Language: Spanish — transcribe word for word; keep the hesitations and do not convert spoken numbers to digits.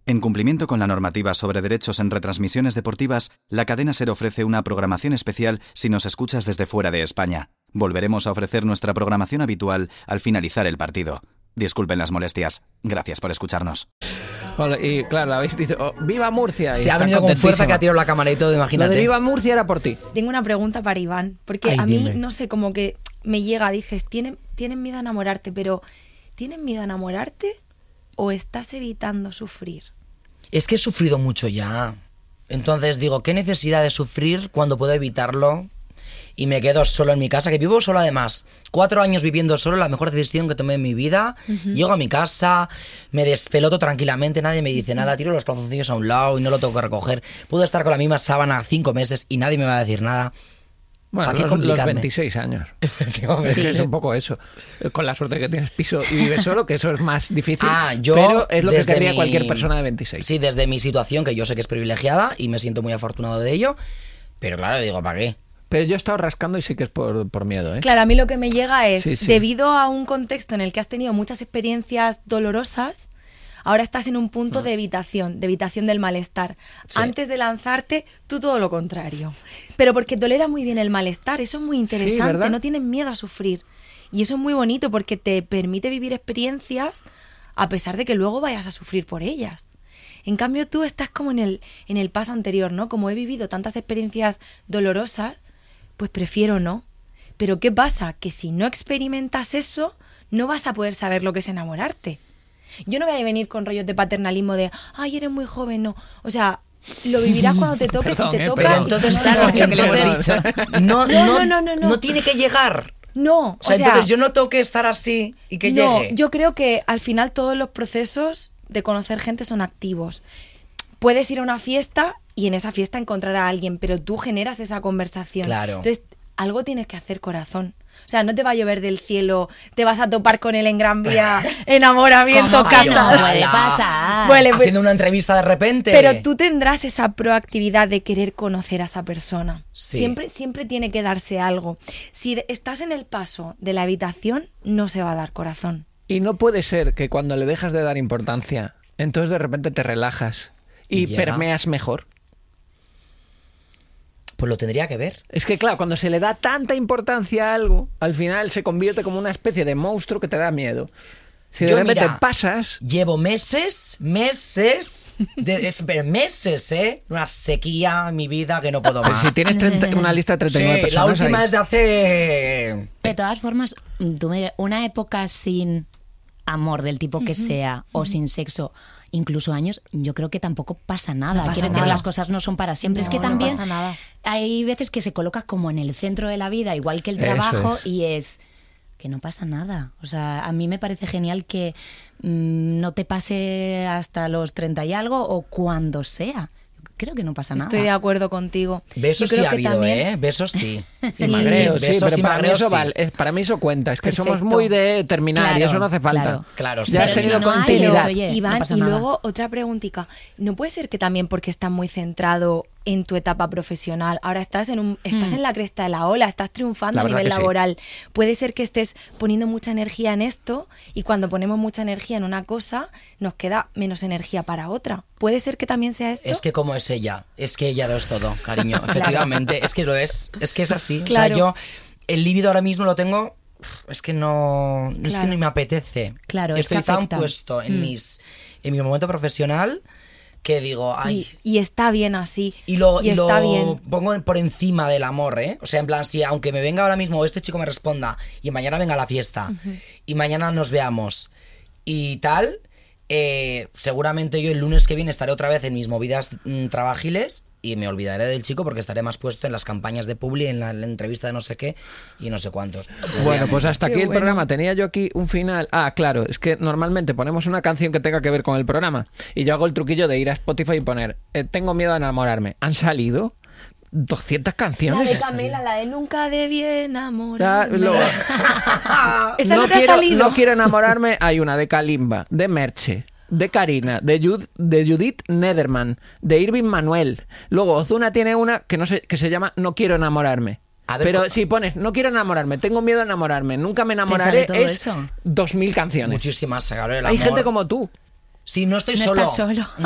En cumplimiento con la normativa sobre derechos en retransmisiones deportivas, la cadena SER ofrece una programación especial si nos escuchas desde fuera de España. Volveremos a ofrecer nuestra programación habitual al finalizar el partido. Disculpen las molestias. Gracias por escucharnos. Y claro, habéis dicho, oh, ¡viva Murcia! Se ha venido con fuerza que ha tirado la cámara y todo, imagínate. Lo de ¡viva Murcia! Era por ti. Tengo una pregunta para Iván, porque Ay, a mí, dime. no sé, como que me llega, dices, ¿tienen, tienen miedo a enamorarte, pero ¿tienes miedo a enamorarte o estás evitando sufrir? Es que he sufrido mucho ya. Entonces digo, ¿qué necesidad de sufrir cuando puedo evitarlo? Y me quedo solo en mi casa, que vivo solo además. Cuatro años viviendo solo, la mejor decisión que tomé en mi vida. Uh-huh. Llego a mi casa, me despeloto tranquilamente, nadie me dice nada, tiro los calzoncillos a un lado y no lo tengo que recoger. Puedo estar con la misma sábana cinco meses y nadie me va a decir nada. Bueno, ¿Para qué los, complicarme? los veintiséis años. Efectivamente. Es que es un poco eso. Con la suerte que tienes piso y vives solo, que eso es más difícil. Ah, yo pero es lo que desde querría mi... cualquier persona de veintiséis. Sí, desde mi situación, que yo sé que es privilegiada y me siento muy afortunado de ello. Pero claro, digo, ¿para qué? Pero yo he estado rascando y sí que es por, por miedo, ¿eh? Claro, a mí lo que me llega es, sí, sí. debido a un contexto en el que has tenido muchas experiencias dolorosas, ahora estás en un punto de evitación, de evitación del malestar. Sí. Antes de lanzarte, tú todo lo contrario. Pero porque tolera muy bien el malestar, eso es muy interesante, sí, no tienes miedo a sufrir. Y eso es muy bonito porque te permite vivir experiencias a pesar de que luego vayas a sufrir por ellas. En cambio, tú estás como en el, en el paso anterior, ¿no? Como he vivido tantas experiencias dolorosas, pues prefiero no. Pero ¿qué pasa? Que si no experimentas eso, no vas a poder saber lo que es enamorarte. Yo no voy a venir con rollos de paternalismo de, ay, eres muy joven, no. O sea, lo vivirás cuando te toque, Perdón, si te eh, toca... Pero entonces, claro, no, entonces, no, no, no, no, no, no tiene que llegar. No, O sea, o sea entonces yo no tengo que estar así y que no, llegue. Yo creo que al final todos los procesos de conocer gente son activos. Puedes ir a una fiesta y en esa fiesta encontrar a alguien, pero tú generas esa conversación. Claro. Entonces, algo tienes que hacer, corazón. O sea, no te va a llover del cielo, te vas a topar con él en Gran Vía, enamoramiento, casado. Puede pasar. Vale, pues, haciendo una entrevista de repente. pero tú tendrás esa proactividad de querer conocer a esa persona. Sí. Siempre, siempre tiene que darse algo. Si estás en el paso de la habitación, no se va a dar, corazón. Y no puede ser que cuando le dejas de dar importancia, entonces de repente te relajas y Ya. permeas mejor. Pues lo tendría que ver. Es que claro, cuando se le da tanta importancia a algo, al final se convierte como una especie de monstruo que te da miedo. Si de Yo, repente mira, pasas... Llevo meses, meses, de, es, pero meses, ¿eh? Una sequía en mi vida que no puedo Pero más. si tienes treinta, una lista de treinta y nueve Sí, personas la última ahí. es de hace... De todas formas, tú me- una época sin amor del tipo que sea o sin sexo, incluso años, yo creo que tampoco pasa nada. No pasa Quiero decir, nada. las cosas no son para siempre. No, es que no también pasa nada. hay veces que se coloca como en el centro de la vida, igual que el Eso trabajo, es. y es que no pasa nada. O sea, a mí me parece genial que mm, no te pase hasta los treinta y algo o cuando sea. Creo que no pasa nada. Estoy de acuerdo contigo. Besos Yo sí creo ha que habido, también- ¿eh? Besos sí. Y magreo, sí, Besos pero y para mí, magreos eso sí. vale, es- para mí eso cuenta. Es que somos Perfecto. muy de terminar y Claro, eso no hace falta. claro. Claro, sí. Ya has Pero tenido si no hay, continuidad. pues, oye, Iván, no pasa y nada. luego otra preguntita. ¿No puede ser que también porque estás muy centrado en tu etapa profesional, ahora estás en un estás Mm. en la cresta de la ola, estás triunfando La a verdad nivel que sí. laboral? Puede ser que estés poniendo mucha energía en esto y cuando ponemos mucha energía en una cosa, nos queda menos energía para otra. ¿Puede ser que también sea esto? Es que como es ella, es que ella lo es todo, cariño. Efectivamente, es que lo es, es que es así. O Claro. sea, yo el líbido ahora mismo lo tengo, es que no, es que Claro. no me apetece. Claro, es Estoy que tan afecta. puesto en Mm. mis, en mi momento profesional que digo, ay. y, y está bien así. Y lo, y y está lo bien. pongo por encima del amor, ¿eh? O sea, en plan, si aunque me venga ahora mismo este chico me responda y mañana venga a la fiesta y mañana nos veamos y tal, eh, seguramente yo el lunes que viene estaré otra vez en mis movidas mm, trabajiles y me olvidaré del chico porque estaré más puesto en las campañas de Publi, en la, en la entrevista de no sé qué y no sé cuántos. Bueno, pues hasta Qué aquí el bueno. programa. Tenía yo aquí un final. Ah, claro, es que normalmente ponemos una canción que tenga que ver con el programa. Y yo hago el truquillo de ir a Spotify y poner eh, Tengo miedo a enamorarme. ¿Han salido doscientas La canciones? de Camila, la de Nunca debí Ya, enamorarme. lo- ¿Esa no, no, te ha quiero, salido? no quiero enamorarme. Hay una de Kalimba, de Merche, de Karina, de, Jud- de Judith Nederman, de Irving Manuel. Luego Ozuna tiene una que no sé, que se llama No quiero enamorarme. A ver, Pero co- si pones No quiero enamorarme, tengo miedo a enamorarme, nunca me enamoraré, ¿Te sale todo es eso? dos mil canciones. Muchísimas, claro, el Hay amor. gente como tú. Sí, no estoy No solo. estás solo.